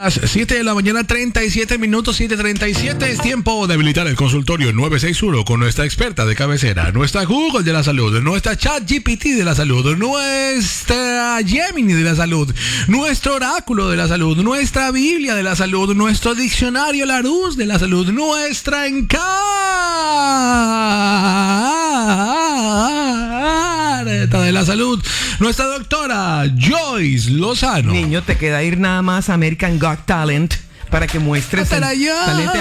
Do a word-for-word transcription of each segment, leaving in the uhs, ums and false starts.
siete de la mañana, treinta y siete minutos, siete treinta y siete. Es tiempo de habilitar el consultorio nueve seis uno con nuestra experta de cabecera, nuestra Google de la salud, nuestra ChatGPT de la salud, nuestra Gemini de la salud, nuestro oráculo de la salud, nuestra Biblia de la salud, nuestro diccionario Larousse de la salud, nuestra encarta de la salud, nuestra doctora Joyce Lozano. Niño, te queda ir nada más a American Got Talent para que muestres el talento,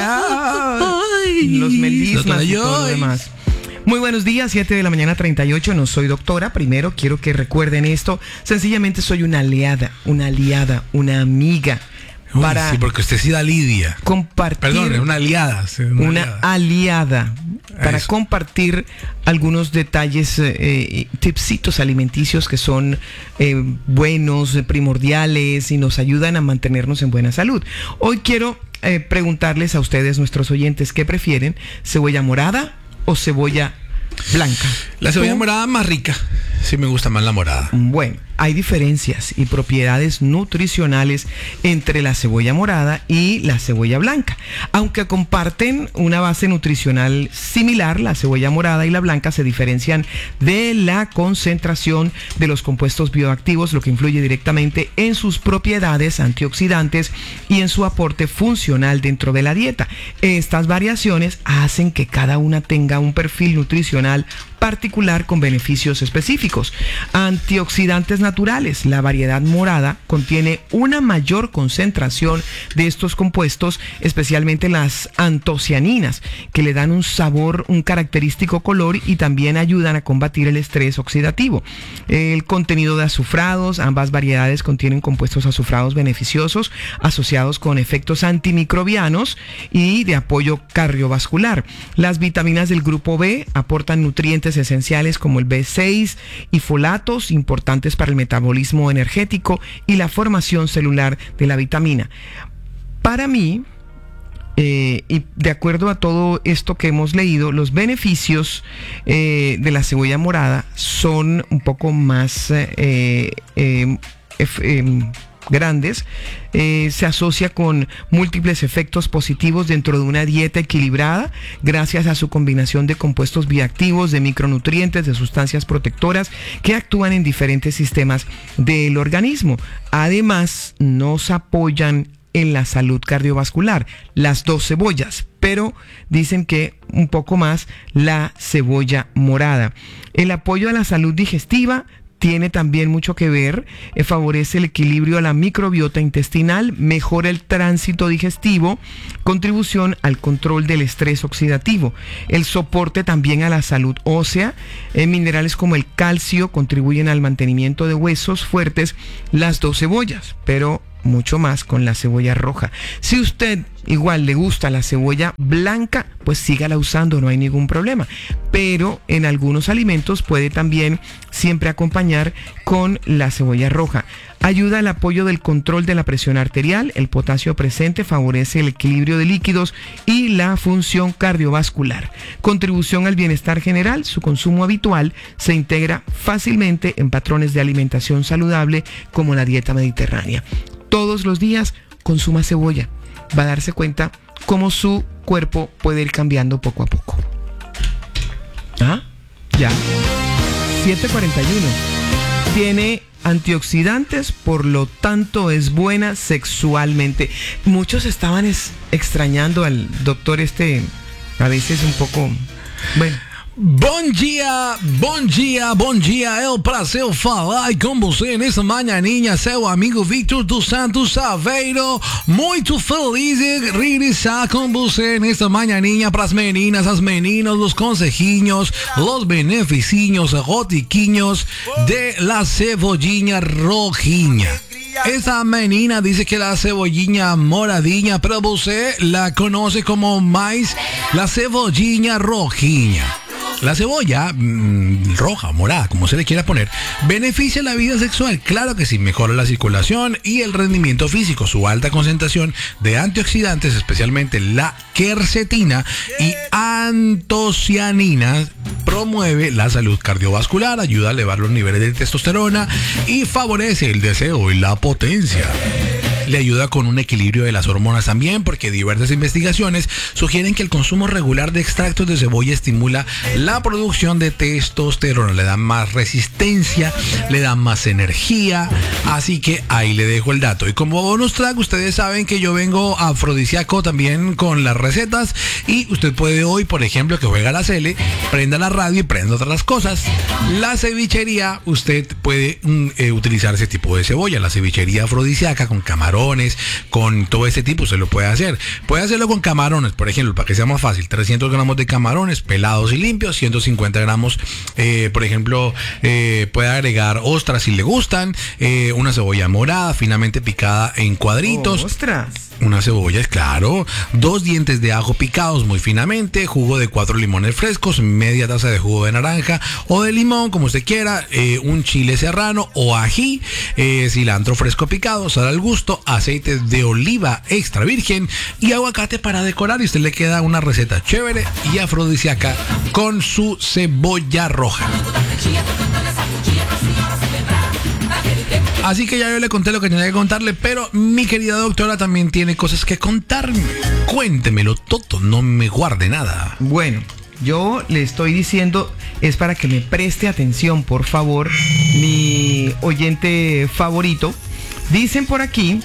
ah, los melismas y todo lo demás. Muy buenos días, siete de la mañana, treinta y ocho. No soy doctora. Primero quiero que recuerden esto. Sencillamente soy una aliada, una aliada, una amiga. Uy, para sí, porque usted sí da lidia. Compartir. Perdón, es una aliada. Sí, una, una aliada. aliada para Eso. compartir algunos detalles, eh, tipsitos alimenticios que son eh, buenos, primordiales y nos ayudan a mantenernos en buena salud. Hoy quiero eh, preguntarles a ustedes, nuestros oyentes, ¿qué prefieren? ¿Cebolla morada o cebolla blanca? La cebolla ¿Tú? morada más rica. Sí, me gusta más la morada. Bueno, hay diferencias y propiedades nutricionales entre la cebolla morada y la cebolla blanca. Aunque comparten una base nutricional similar, la cebolla morada y la blanca se diferencian de la concentración de los compuestos bioactivos, lo que influye directamente en sus propiedades antioxidantes y en su aporte funcional dentro de la dieta. Estas variaciones hacen que cada una tenga un perfil nutricional particular con beneficios específicos. Antioxidantes naturales. La variedad morada contiene una mayor concentración de estos compuestos, especialmente las antocianinas, que le dan un sabor, un característico color y también ayudan a combatir el estrés oxidativo. El contenido de azufrados. Ambas variedades contienen compuestos azufrados beneficiosos asociados con efectos antimicrobianos y de apoyo cardiovascular. Las vitaminas del grupo B aportan nutrientes esenciales como el B seis y folatos, importantes para el metabolismo energético y la formación celular de la vitamina. Para mí, eh, y de acuerdo a todo esto que hemos leído, los beneficios eh, de la cebolla morada son un poco más eh, eh, eh, eh, grandes. Eh, se asocia con múltiples efectos positivos dentro de una dieta equilibrada gracias a su combinación de compuestos bioactivos, de micronutrientes, de sustancias protectoras que actúan en diferentes sistemas del organismo. Además, nos apoyan en la salud cardiovascular, las dos cebollas, pero dicen que un poco más la cebolla morada. El apoyo a la salud digestiva tiene también mucho que ver, eh, favorece el equilibrio a la microbiota intestinal, mejora el tránsito digestivo, contribución al control del estrés oxidativo, el soporte también a la salud ósea, eh, minerales como el calcio contribuyen al mantenimiento de huesos fuertes, las dos cebollas, pero mucho más con la cebolla roja. Si usted igual le gusta la cebolla blanca, pues sígala usando, no hay ningún problema. Pero en algunos alimentos puede también siempre acompañar con la cebolla roja. Ayuda al apoyo del control de la presión arterial, el potasio presente favorece el equilibrio de líquidos y la función cardiovascular. Contribución al bienestar general, su consumo habitual se integra fácilmente en patrones de alimentación saludable como la dieta mediterránea. Todos los días consuma cebolla. Va a darse cuenta cómo su cuerpo puede ir cambiando poco a poco. ¿Ah? Ya. siete cuarenta y uno. Tiene antioxidantes, por lo tanto es buena sexualmente. Muchos estaban es, extrañando al doctor este, a veces un poco... Bueno. Bom dia, bom dia, bom dia. É um prazer falar com você nessa manhãinha, seu amigo Victor dos Santos Saveiro. Muito feliz de regressar com você nessa manhãinha para as meninas, as meninas, os consejinhos, os beneficinhos, rotiquinhos de la cebollina rojinha. Esa menina dice que la cebollina moradinha, pero você la conoce como más la cebollina rojinha. La cebolla, mmm, roja, morada, como se le quiera poner, beneficia la vida sexual. Claro que sí, mejora la circulación y el rendimiento físico. Su alta concentración de antioxidantes, especialmente la quercetina y antocianinas, promueve la salud cardiovascular, ayuda a elevar los niveles de testosterona y favorece el deseo y la potencia. le ayuda con un equilibrio de las hormonas también, porque diversas investigaciones sugieren que el consumo regular de extractos de cebolla estimula la producción de testosterona, le da más resistencia, le da más energía, así que ahí le dejo el dato. Y como bonus track, ustedes saben que yo vengo afrodisíaco también con las recetas, y usted puede hoy, por ejemplo, que juega a la Cele, prenda la radio y prenda otras cosas. La cevichería, usted puede mm, eh, utilizar ese tipo de cebolla, la cevichería afrodisíaca con camarones, con todo ese tipo, se lo puede hacer. Puede hacerlo con camarones, por ejemplo, para que sea más fácil, trescientos gramos de camarones pelados y limpios, ciento cincuenta gramos, eh, por ejemplo, eh, puede agregar ostras si le gustan, eh, una cebolla morada finamente picada en cuadritos. Oh, ostras. Una cebolla, claro, dos dientes de ajo picados muy finamente, jugo de cuatro limones frescos, media taza de jugo de naranja o de limón, como usted quiera, eh, un chile serrano o ají, eh, cilantro fresco picado, sal al gusto, aceite de oliva extra virgen y aguacate para decorar, y usted le queda una receta chévere y afrodisíaca con su cebolla roja. Así que ya yo le conté lo que tenía que contarle, pero mi querida doctora también tiene cosas que contarme. Cuéntemelo todo, no me guarde nada. Bueno, yo le estoy diciendo, es para que me preste atención, por favor, mi oyente favorito. Dicen por aquí,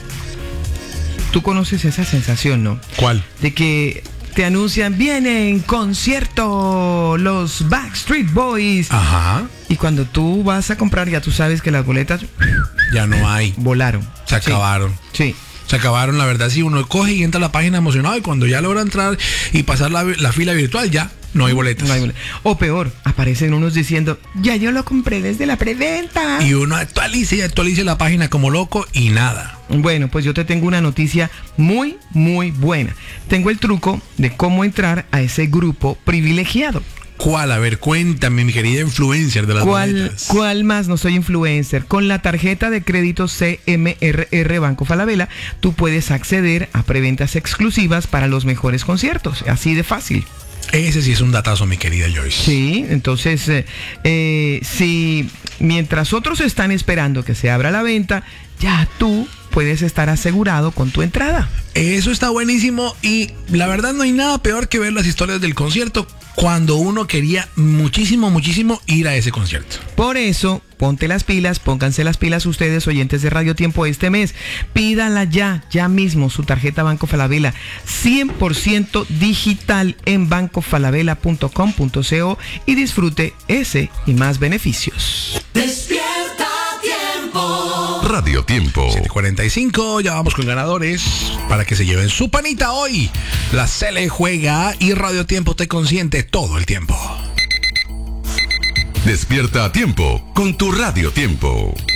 tú conoces esa sensación, ¿no? ¿Cuál? De que te anuncian, vienen concierto los Backstreet Boys. Ajá. Y cuando tú vas a comprar, ya tú sabes que las boletas ya no hay. Volaron. Se acabaron. Sí. sí. Se acabaron, la verdad, si uno coge y entra a la página emocionado, y cuando ya logra entrar y pasar la, la fila virtual, ya no hay boletas. No hay boletas. O peor, aparecen unos diciendo, ya yo lo compré desde la preventa. Y uno actualice y actualice la página como loco y nada. Bueno, pues yo te tengo una noticia muy, muy buena. Tengo el truco de cómo entrar a ese grupo privilegiado. ¿Cuál? A ver, cuéntame, mi querida influencer de las ¿Cuál, boletas. ¿Cuál más? No soy influencer. Con la tarjeta de crédito C M R R Banco Falabella, tú puedes acceder a preventas exclusivas para los mejores conciertos. Así de fácil. Ese sí es un datazo, mi querida Joyce. Sí, entonces, eh, eh, si mientras otros están esperando que se abra la venta, ya tú puedes estar asegurado con tu entrada. Eso está buenísimo, y la verdad no hay nada peor que ver las historias del concierto cuando uno quería muchísimo, muchísimo ir a ese concierto. Por eso, ponte las pilas, pónganse las pilas ustedes, oyentes de Radio Tiempo, este mes. Pídala ya, ya mismo, su tarjeta Banco Falabella, cien por ciento digital en banco falabella punto com punto co, y disfrute ese y más beneficios. Despierta Tiempo. Radio Tiempo. siete cuarenta y cinco, ya vamos con ganadores para que se lleven su panita hoy. La Cele juega y Radio Tiempo te consiente todo el tiempo. Despierta a tiempo con tu Radio Tiempo.